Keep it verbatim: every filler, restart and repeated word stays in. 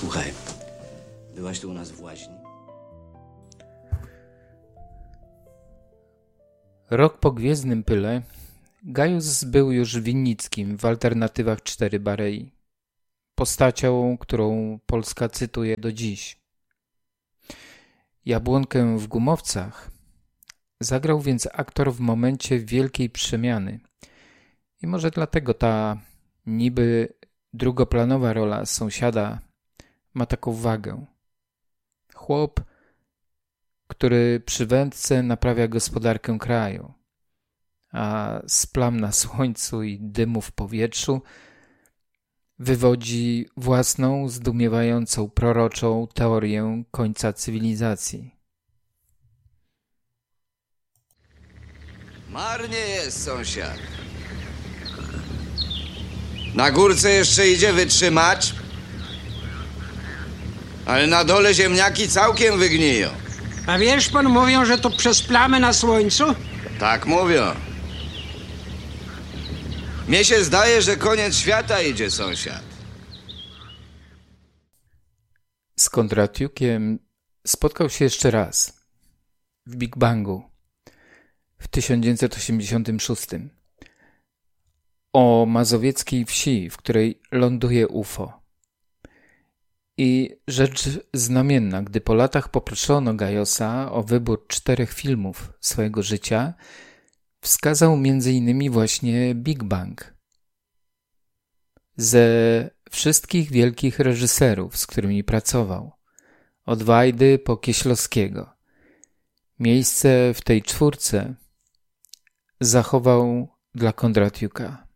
Słuchaj, byłaś tu u nas w łaźni? Rok po Gwiezdnym Pyle Gajus był już Winnickim w alternatywach cztery Barei. Postacią, którą Polska cytuje do dziś. Jabłonkę w gumowcach zagrał więc aktor w momencie wielkiej przemiany. I może dlatego ta niby drugoplanowa rola sąsiada ma taką wagę. Chłop, który przy wędce naprawia gospodarkę kraju, a z plam na słońcu i dymu w powietrzu wywodzi własną, zdumiewającą, proroczą teorię końca cywilizacji. Marnie jest, sąsiad. Na górce jeszcze idzie wytrzymać, ale na dole ziemniaki całkiem wygniją. A wiesz, pan, mówią, że to przez plamy na słońcu? Tak mówią. Mnie się zdaje, że koniec świata idzie, sąsiad. Z Kondratiukiem spotkał się jeszcze raz w Big Bangu w tysiąc dziewięćset osiemdziesiątym szóstym o mazowieckiej wsi, w której ląduje U F O. I rzecz znamienna, gdy po latach poproszono Gajosa o wybór czterech filmów swojego życia, wskazał między innymi właśnie Big Bang. Ze wszystkich wielkich reżyserów, z którymi pracował, od Wajdy po Kieślowskiego, miejsce w tej czwórce zachował dla Kondratiuka.